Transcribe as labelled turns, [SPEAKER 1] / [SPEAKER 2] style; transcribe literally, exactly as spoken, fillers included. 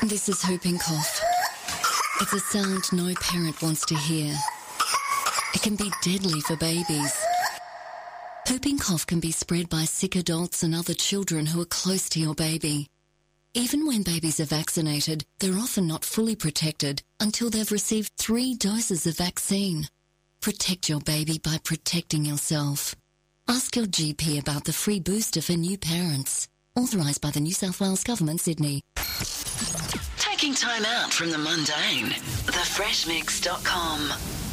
[SPEAKER 1] This is whooping cough. It's a sound no parent wants to hear. It can be deadly for babies. Whooping cough can be spread by sick adults and other children who are close to your baby. Even when babies are vaccinated, they're often not fully protected until they've received three doses of vaccine. Protect your baby by protecting yourself. Ask your G P about the free booster for new parents. Authorised by the New South Wales Government, Sydney.
[SPEAKER 2] Taking time out from the mundane. the fresh mix dot com